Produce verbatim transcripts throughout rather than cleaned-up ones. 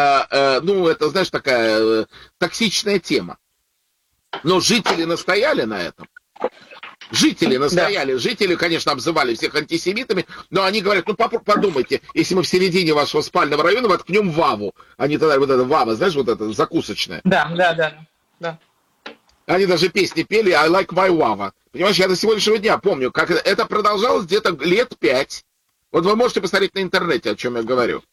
ну, это, знаешь, такая токсичная тема. Но жители настояли на этом. Жители настояли. Да. Жители, конечно, обзывали всех антисемитами, но они говорят, ну, подумайте, если мы в середине вашего спального района воткнем Ваву, они тогда вот это Вава, знаешь, вот это закусочная. Да, да, да, да. Они даже песни пели I like my Wava. Понимаешь, я до сегодняшнего дня помню, как это продолжалось где-то лет пять. Вот вы можете посмотреть на интернете, о чем я говорю.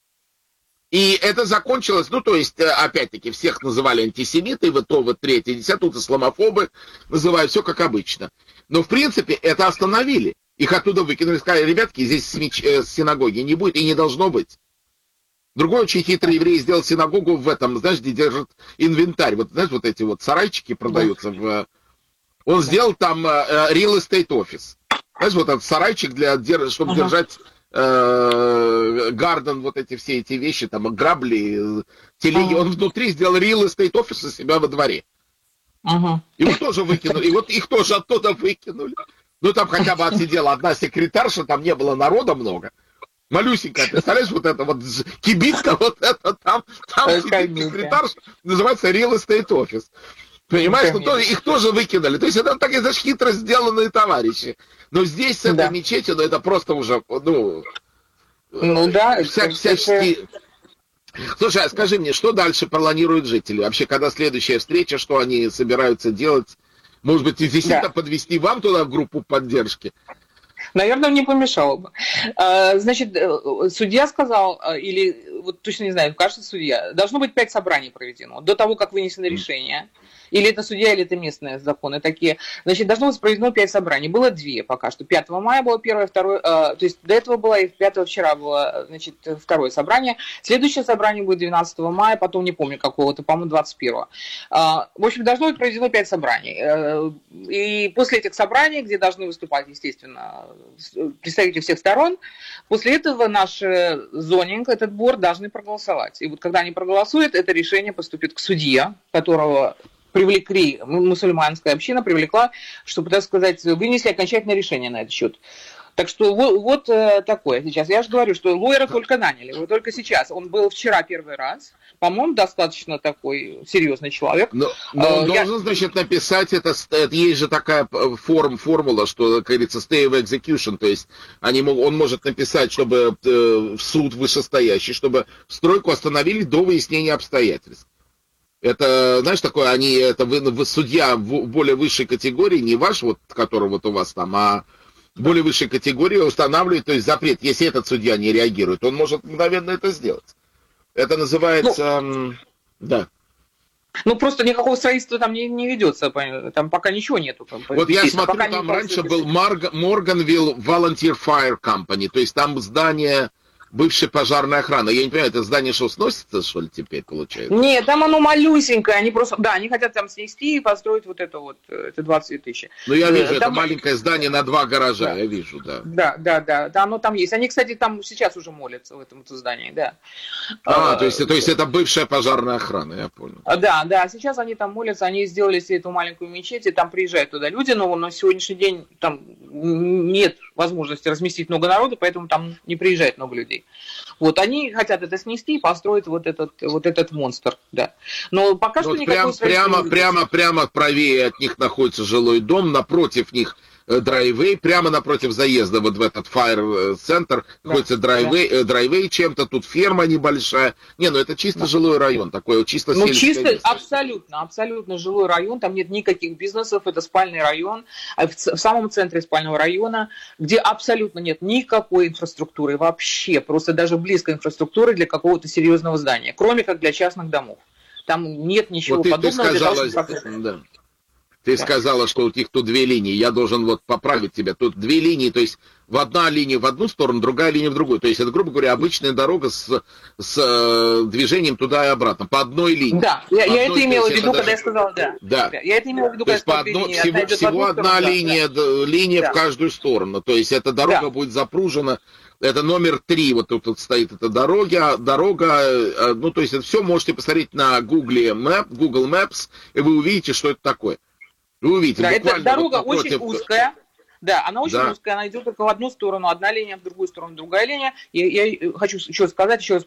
И это закончилось, ну, то есть, опять-таки, всех называли антисемиты, вот то, вот третье, десятое, тут исламофобы, называют все как обычно. Но, в принципе, это остановили. Их оттуда выкинули, сказали, ребятки, здесь синагоги не будет и не должно быть. Другой очень хитрый еврей сделал синагогу в этом, знаешь, где держат инвентарь. Вот, знаешь, вот эти вот сарайчики продаются. В... Он сделал там real estate office. Знаешь, вот этот сарайчик, для, чтобы ага. держать... Гарден, вот эти все эти вещи, там, грабли, телеги. Uh-huh. Он внутри сделал real estate офис у себя во дворе. Uh-huh. Его тоже выкинули. И вот их тоже оттуда выкинули. Ну, там хотя бы отсидела одна секретарша, там не было народа много. Малюсенькая, представляешь, вот это вот кибитка, вот это там, там сидит секретарша, называется real estate office. Понимаешь, ну, то, их тоже выкинули. То есть это такие, знаешь, хитро сделанные товарищи. Но здесь с этой да. мечетью, ну, это просто уже, ну... Ну, да. Вся, это... всячески... Слушай, а скажи мне, что дальше планируют жители? Вообще, когда следующая встреча, что они собираются делать? Может быть, действительно да. подвести вам туда в группу поддержки? Наверное, не помешало бы. Значит, судья сказал, или, вот точно не знаю, кажется, судья, должно быть пять собраний проведено до того, как вынесено решение. Или это судья, или это местные законы такие. Значит, должно быть проведено пять собраний. Было две пока что. пятого мая было первое, второе. Э, то есть до этого было, и пятого вчера было, значит, второе собрание. Следующее собрание будет двенадцатого мая, потом не помню какого-то, по-моему, двадцать первого. Э, в общем, должно быть проведено пять собраний. Э, и после этих собраний, где должны выступать, естественно, представители всех сторон, после этого наш зонинг, этот борд, должны проголосовать. И вот когда они проголосуют, это решение поступит к судье, которого... привлекли, мусульманская община привлекла, чтобы, так сказать, вынесли окончательное решение на этот счет. Так что вот, вот э, такое сейчас. Я же говорю, что лоера только наняли, вот только сейчас. Он был вчера первый раз. По-моему, достаточно такой серьезный человек. Но, но он Я... должен, значит, написать, это, это есть же такая форм, формула, что, как говорится, stay of execution, то есть они, он может написать, чтобы э, в суд вышестоящий, чтобы стройку остановили до выяснения обстоятельств. Это, знаешь, такое, они, это вы, вы судья в более высшей категории, не ваш, вот, который вот у вас там, а более высшей категории устанавливает, то есть запрет. Если этот судья не реагирует, он может мгновенно это сделать. Это называется, ну, да. Ну, просто никакого строительства там не, не ведется, там пока ничего нету. Там, вот я смотрю, там раньше был Morganville Volunteer Fire Company, то есть там здание... бывшая пожарная охрана. Я не понимаю, это здание что, сносится, что ли, теперь получается? Нет, там оно малюсенькое. Они просто, да, они хотят там снести и построить вот это вот, это двадцать тысяч. Ну, я вижу, там... это маленькое здание на два гаража, да. Я вижу, да. Да, да, да, да, оно там есть. Они, кстати, там сейчас уже молятся в этом здании, да. А, а то, есть, то есть это бывшая пожарная охрана, я понял. Да, да, сейчас они там молятся, они сделали себе эту маленькую мечеть, и там приезжают туда люди, но на сегодняшний день там нет возможности разместить много народу, поэтому там не приезжает много людей. Вот, они хотят это снести и построить вот этот, вот этот монстр, да. Но пока вот что прям, никакой... Прямо, прямо, прямо правее от них находится жилой дом, напротив них драйвей, прямо напротив заезда вот в этот фаер-центр да, находится драйвей, да. драйвей чем-то, тут ферма небольшая. Не, ну это чисто да. жилой район, такой чисто ну, сельский. Ну, чисто, абсолютно, абсолютно жилой район, там нет никаких бизнесов, это спальный район, в самом центре спального района, где абсолютно нет никакой инфраструктуры вообще, просто даже близкой инфраструктуры для какого-то серьезного здания, кроме как для частных домов. Там нет ничего вот подобного. Ты сказала, для того, чтобы... да. Ты да. сказала, что у них тут две линии. Я должен вот поправить тебя. Тут две линии, то есть в одна линия в одну сторону, другая линия в другую. То есть это, грубо говоря, обычная дорога с, с э, движением туда и обратно. По одной линии. Да, я, я это имела в виду, когда даже... я сказала, да. Да. Я это имела в виду, то есть когда по одно, всего, всего одна сторону, линия, да. линия да. в каждую сторону. То есть эта дорога да. будет запружена. Это номер три, вот тут, тут стоит эта дорога, дорога, ну, то есть это все можете посмотреть на Google Map, Google Maps, и вы увидите, что это такое. Вы увидите, да, эта дорога вот очень узкая, да, она очень да. узкая, она идет только в одну сторону, одна линия, в другую сторону, другая линия. И я хочу еще сказать, еще раз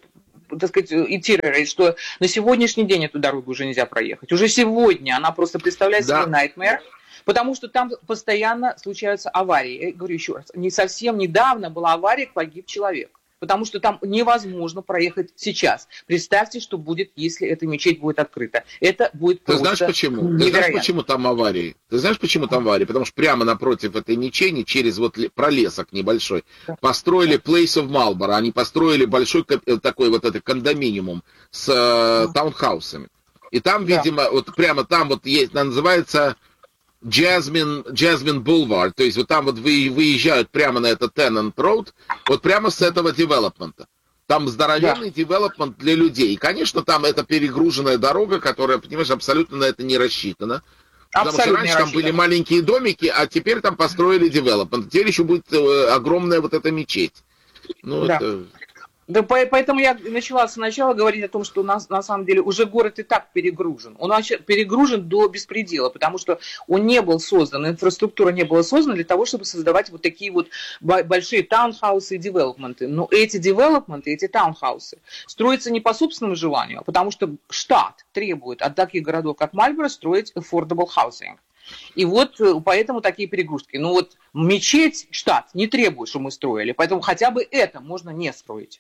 так сказать, итерировать, что на сегодняшний день эту дорогу уже нельзя проехать. Уже сегодня она просто представляет да. себе nightmare, потому что там постоянно случаются аварии. Я говорю еще раз, не совсем недавно была авария, погиб человек. Потому что там невозможно проехать сейчас. Представьте, что будет, если эта мечеть будет открыта. Это будет Ты просто знаешь почему? невероятно. Ты знаешь, почему там аварии? Ты знаешь, почему там аварии? Потому что прямо напротив этой мечети, через вот пролесок небольшой, да. построили Place of Marlborough. Они построили большой такой вот этот кондоминиум с э, таунхаусами. И там, видимо, да. вот прямо там вот есть, называется... Jasmine, Jasmine Boulevard, то есть вот там вот вы, выезжают прямо на этот Tennant Road, вот прямо с этого девелопмента. Там здоровенный девелопмент для людей. И, конечно, там это перегруженная дорога, которая, понимаешь, абсолютно на это не рассчитана. Потому абсолютно что раньше там были маленькие домики, а теперь там построили девелопмент. Теперь еще будет огромная вот эта мечеть. Ну, да. это... Да, поэтому я начала сначала говорить о том, что у нас на самом деле уже город и так перегружен. Он вообще перегружен до беспредела, потому что он не был создан, инфраструктура не была создана для того, чтобы создавать вот такие вот большие таунхаусы и девелопменты. Но эти девелопменты, эти таунхаусы строятся не по собственному желанию, а потому что штат требует от таких городов, как Мальборо, строить affordable housing. И вот поэтому такие перегрузки. Ну вот мечеть штат не требует, чтобы мы строили, поэтому хотя бы это можно не строить.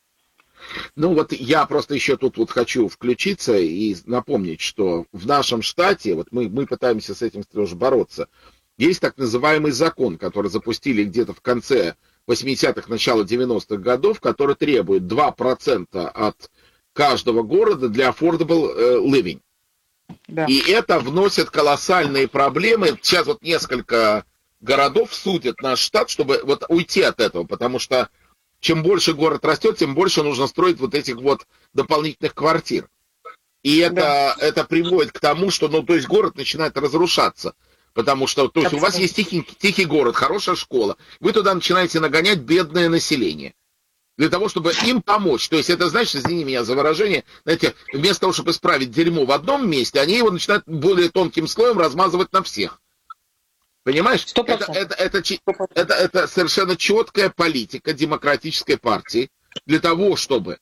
Ну вот я просто еще тут вот хочу включиться и напомнить, что в нашем штате, вот мы, мы пытаемся с этим тоже бороться, есть так называемый закон, который запустили где-то в конце восьмидесятых, начало девяностых годов, который требует два процента от каждого города для affordable living. Да. И это вносит колоссальные проблемы. Сейчас вот несколько городов судят наш штат, чтобы вот уйти от этого, потому что чем больше город растет, тем больше нужно строить вот этих вот дополнительных квартир. И это, да. это приводит к тому, что, ну, то есть город начинает разрушаться. Потому что, то есть у вас есть тихий, тихий город, хорошая школа. Вы туда начинаете нагонять бедное население. Для того, чтобы им помочь. То есть это, значит, извини меня за выражение, знаете, вместо того, чтобы исправить дерьмо в одном месте, они его начинают более тонким слоем размазывать на всех. Понимаешь? Это, это, это, это, это совершенно четкая политика демократической партии для того, чтобы,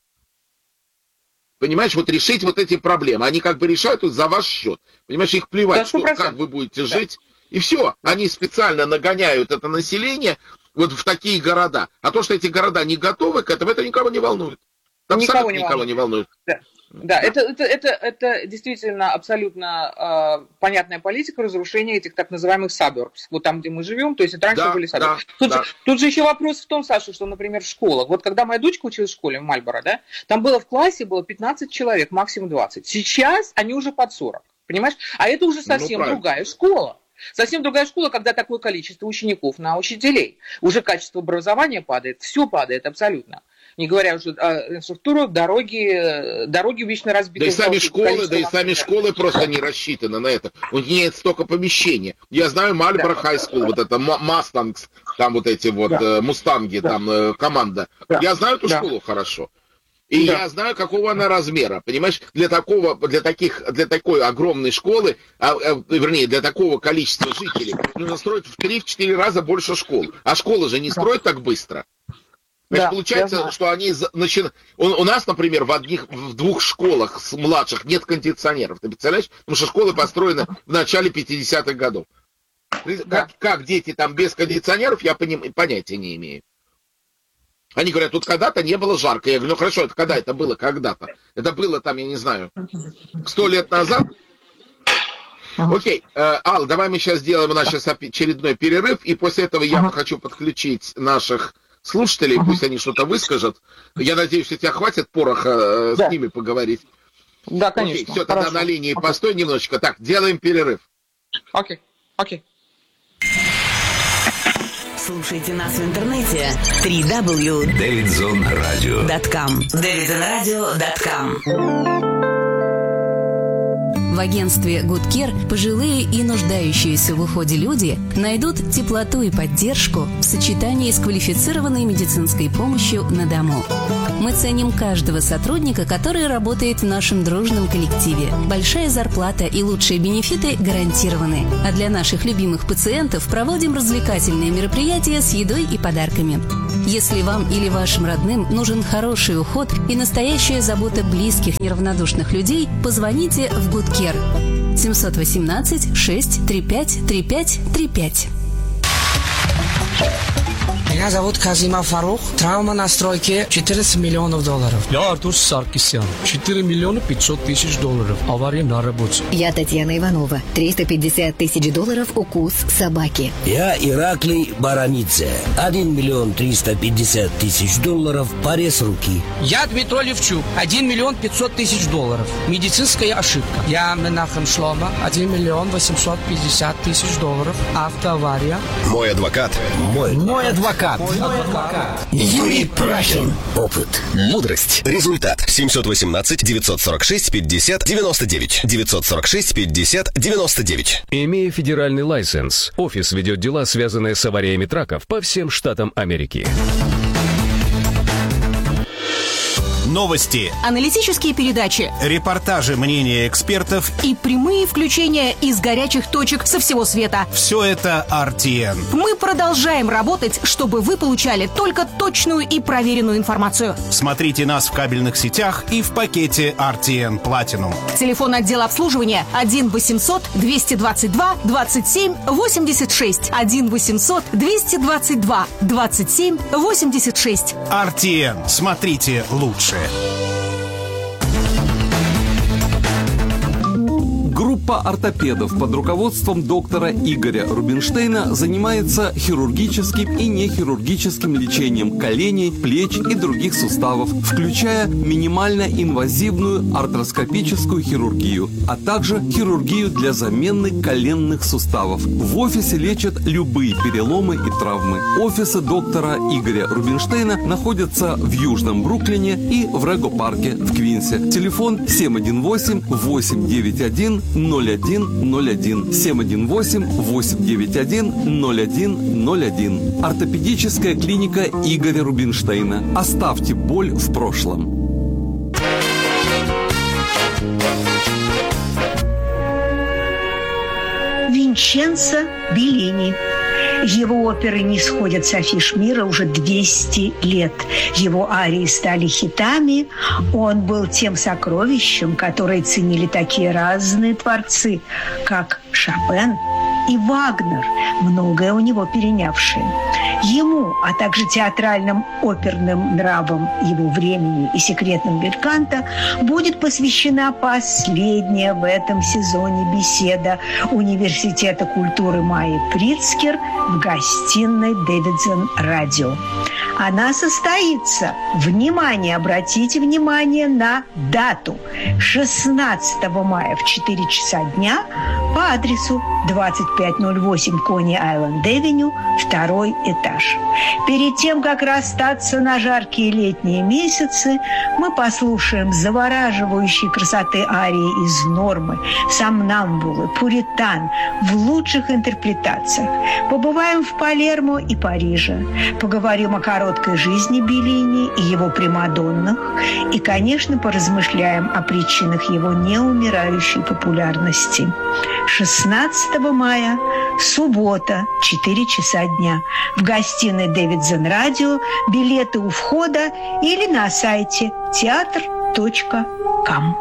понимаешь, вот решить вот эти проблемы. Они как бы решают за ваш счет. Понимаешь, их плевать, что, как вы будете жить. И все. Они специально нагоняют это население вот в такие города. А то, что эти города не готовы к этому, это никого не волнует. Никого не никого волнует. не волнует. Да. Да, это, это, это, это действительно абсолютно э, понятная политика разрушения этих так называемых suburbs. Вот там, где мы живем, то есть это раньше да, были suburbs. Да, тут, да. Же, тут же еще вопрос в том, Саша, что, например, в школах. Вот когда моя дочка училась в школе в Мальборо, да, там было в классе было пятнадцать человек, максимум двадцать. Сейчас они уже под сорок, понимаешь? А это уже совсем ну, другая школа. Совсем другая школа, когда такое количество учеников на учителей. Уже качество образования падает, все падает абсолютно. Не говоря уже о инфраструктуре, дороги, дороги вечно разбиты. Да и сами школы, да и сами школы просто не рассчитаны на это. У них нет столько помещений. Я знаю Мальборо Хай Скул, вот это Мастангс, там вот эти вот да. Мустанги, да. там команда. Да. Я знаю эту да. школу хорошо. И да. я знаю, какого она размера, понимаешь, для такого, для таких, для такой огромной школы, а, а, вернее, для такого количества жителей, нужно строить в три-четыре раза больше школ. А школы же не строят так быстро. Значит, да, получается, что они начинают... У, у нас, например, в, одних, в двух школах с младших нет кондиционеров. Ты представляешь? Потому что школы построены в начале пятидесятых годов. Да. Как, как дети там без кондиционеров, я поним, понятия не имею. Они говорят, тут когда-то не было жарко. Я говорю, ну хорошо, это когда это было? Когда-то. Это было там, я не знаю, сто лет назад. Окей, э, Алла, давай мы сейчас сделаем наш очередной перерыв, и после этого я хочу подключить наших слушателей, uh-huh. пусть они что-то выскажут. Я надеюсь, что тебя хватит пороха э, да. с ними поговорить. Да, конечно. Окей, все, тогда на линии okay. постой немножечко. Так, делаем перерыв. Окей, okay. окей. Okay. Слушайте нас в интернете дабл ю дабл ю дабл ю точка дэвидзон радио точка ком дэвидзон радио точка ком. В агентстве Good Care пожилые и нуждающиеся в уходе люди найдут теплоту и поддержку в сочетании с квалифицированной медицинской помощью на дому. Мы ценим каждого сотрудника, который работает в нашем дружном коллективе. Большая зарплата и лучшие бенефиты гарантированы. А для наших любимых пациентов проводим развлекательные мероприятия с едой и подарками. Если вам или вашим родным нужен хороший уход и настоящая забота близких неравнодушных людей, позвоните в Good Care. семь один восемь шесть три пять три пять три пять. Меня зовут Казимов Фарух. Травма на стройке четырнадцать миллионов долларов. Я Артур Саркисян. четыре миллиона пятьсот тысяч долларов. Авария на работе. Я Татьяна Иванова. триста пятьдесят тысяч долларов укус собаки. Я Ираклий Баранидзе. один миллион триста пятьдесят тысяч долларов. Порез руки. Я Дмитрий Левчук. один миллион пятьсот тысяч долларов. Медицинская ошибка. Я Менахем Шлома. один миллион восемьсот пятьдесят тысяч долларов. Автоавария. Мой адвокат. Мой. Мой адвокат. Юрий Прахин. Опыт. Мудрость. Результат. семь один восемь девять сорок шесть пятьдесят девяносто девять. девятьсот сорок шесть пятьдесят девяносто девять. Имея федеральный лайсенс, офис ведет дела, связанные с авариями траков по всем штатам Америки. Новости, аналитические передачи, репортажи, мнения экспертов и прямые включения из горячих точек со всего света. Все это ар ти эн. Мы продолжаем работать, чтобы вы получали только точную и проверенную информацию. Смотрите нас в кабельных сетях и в пакете ар ти эн Platinum. Телефон отдела обслуживания один восемьсот двести двадцать два двадцать семь восемьдесят шесть. один восемьсот двести двадцать два двадцать семь восемьдесят шесть. ар ти эн. Смотрите лучше. Группа ортопедов под руководством доктора Игоря Рубинштейна занимается хирургическим и нехирургическим лечением коленей, плеч и других суставов, включая минимально инвазивную артроскопическую хирургию, а также хирургию для замены коленных суставов. В офисе лечат любые переломы и травмы. Офисы доктора Игоря Рубинштейна находятся в Южном Бруклине и в Рего-парке в Квинсе. Телефон семь один восемь восемь девять один ноль один ноль один. семь один восемь восемь девять один ноль один ноль один. Ортопедическая клиника Игоря Рубинштейна. Оставьте боль в прошлом. Винченцо Беллини. Его оперы не сходят с афиш мира уже двести лет. Его арии стали хитами. Он был тем сокровищем, которое ценили такие разные творцы, как Шопен и Вагнер, многое у него перенявшие. Ему, а также театральным оперным нравам его времени и секретным бельканто будет посвящена последняя в этом сезоне беседа Университета культуры Майи Прицкер в гостиной Дэвидсон Радио. Она состоится, внимание, обратите внимание на дату, шестнадцатого мая в четыре часа дня по адресу двадцать пять ноль восемь Кони-Айленд-Эвеню, второй этаж. Перед тем, как расстаться на жаркие летние месяцы, мы послушаем завораживающей красоты арии из «Нормы», «Сомнамбулы», «Пуритан» в лучших интерпретациях. Побываем в Палермо и Париже, поговорим о короткой жизни Беллини и его примадоннах и, конечно, поразмышляем о причинах его неумирающей популярности. шестнадцатого мая, суббота, четыре часа дня. В гостиной Дэвидсон Радио. Билеты у входа или на сайте театр точка ком.